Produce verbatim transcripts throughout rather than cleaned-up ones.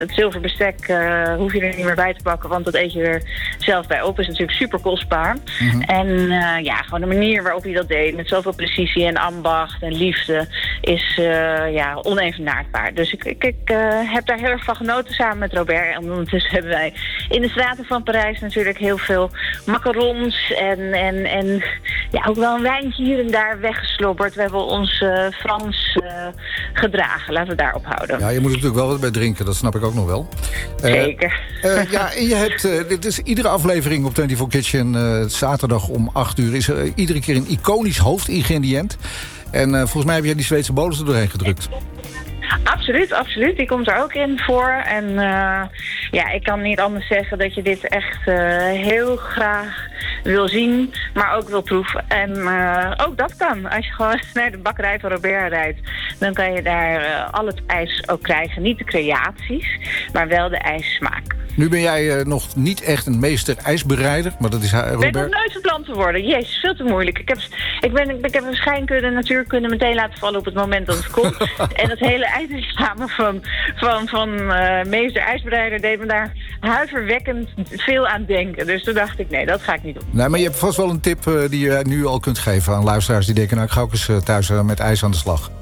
Het zilverbestek uh, hoef je er niet meer bij te pakken, want dat eet je er zelf bij op. Is natuurlijk super kostbaar. Mm-hmm. En uh, ja, gewoon de manier waarop hij dat deed, met zoveel precisie en ambacht en liefde, is uh, ja, onevenaardbaar. Dus ik, ik, ik uh, heb daar heel erg van genoten samen met Robert. En ondertussen hebben wij in de straten van Parijs natuurlijk heel veel macarons en, en, en ja, ook wel een wijntje hier en daar weggeslobberd. We hebben ons uh, Frans uh, gedragen. Laten we daarop houden. Ja, je moet er natuurlijk wel wat bij drinken, dat snap ik ook nog wel. Zeker. Uh, uh, ja, en je hebt, uh, dit is iedere aflevering op vierentwintig Kitchen, uh, zaterdag om acht uur, is er uh, iedere keer een iconisch hoofdingrediënt. En uh, volgens mij heb jij die Zweedse bolus er doorheen gedrukt. Absoluut, absoluut. Die komt er ook in voor. En uh, ja, ik kan niet anders zeggen dat je dit echt uh, heel graag wil zien, maar ook wil proeven. En uh, ook dat kan. Als je gewoon naar de bakkerij van Robert rijdt, dan kan je daar uh, al het ijs ook krijgen. Niet de creaties, maar wel de ijssmaak. Nu ben jij uh, nog niet echt een meester ijsbereider, maar dat is uh, Robert. Ik ben nog nooit van plan te worden. Jezus, veel te moeilijk. Ik heb, ik ben, ik, ik heb scheikunde en natuurkunde meteen laten vallen op het moment dat het komt. En dat hele eindexamen van, van, van uh, meester ijsbereider deed me daar huiverwekkend veel aan denken. Dus toen dacht ik, nee, dat ga ik niet doen. Nee, maar je hebt vast wel een tip uh, die je nu al kunt geven aan luisteraars die denken, nou, ik ga ook eens uh, thuis uh, met ijs aan de slag.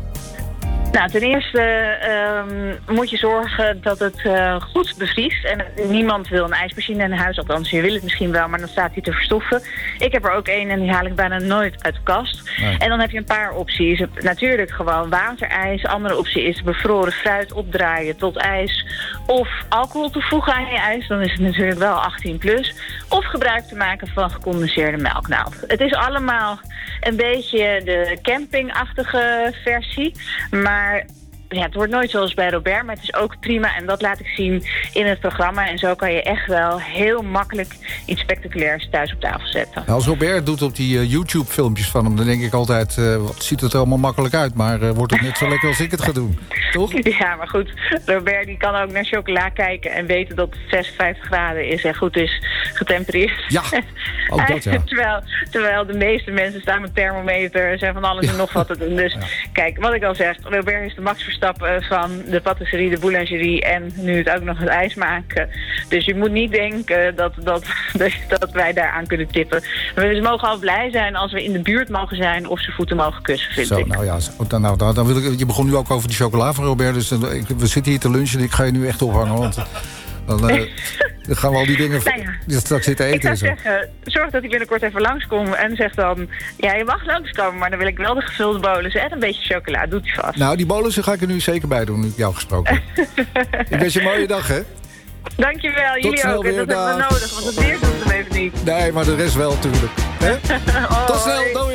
Nou, ten eerste um, moet je zorgen dat het uh, goed bevriest. En niemand wil een ijsmachine in huis. Althans, je wil het misschien wel, maar dan staat hij te verstoffen. Ik heb er ook één en die haal ik bijna nooit uit de kast. Nee. En dan heb je een paar opties. Natuurlijk gewoon waterijs. Andere optie is bevroren fruit opdraaien tot ijs. Of alcohol toevoegen aan je ijs. Dan is het natuurlijk wel achttien plus. Of gebruik te maken van gecondenseerde melk. Nou, het is allemaal een beetje de campingachtige versie. Maar ja, het wordt nooit zoals bij Robert, maar het is ook prima. En dat laat ik zien in het programma. En zo kan je echt wel heel makkelijk iets spectaculairs thuis op tafel zetten. Nou, als Robert het doet op die uh, YouTube-filmpjes van hem, dan denk ik altijd, uh, wat ziet het er allemaal makkelijk uit. Maar uh, wordt het net zo lekker als ik het ga doen. Toch? Ja, maar goed. Robert die kan ook naar chocola kijken en weten dat het zesenvijftig graden is en goed is getempereerd. Ja, ook dat, ja. terwijl, terwijl de meeste mensen staan met thermometer en zijn van alles ja. en nog wat te doen. Dus ja. Kijk, wat ik al zeg, Robert is de max Verstappen van de patisserie, de boulangerie en nu het ook nog het ijs maken. Dus je moet niet denken dat, dat, dat wij daaraan kunnen tippen. We mogen al blij zijn als we in de buurt mogen zijn of ze voeten mogen kussen, vind Zo, ik. Nou ja, dan, nou, dan, dan wil ik, je begon nu ook over die chocola van Robert, dus dan, ik, we zitten hier te lunchen en ik ga je nu echt ophangen, want dan, uh, dan gaan we al die dingen nou ja, die straks zitten eten. Ik zou zeggen, zorg dat hij binnenkort even langskomt en zegt dan, ja, je mag langskomen, maar dan wil ik wel de gevulde bolus en een beetje chocola. Doet hij vast. Nou, die bolussen ga ik er nu zeker bij doen, nu ik jou gesproken heb. Ik wens je een mooie dag, hè? Dankjewel, Tot jullie ook. Weer, en dat hebben we nodig, want het weer doet hem even niet. Nee, maar de rest wel natuurlijk. Hè? Tot snel,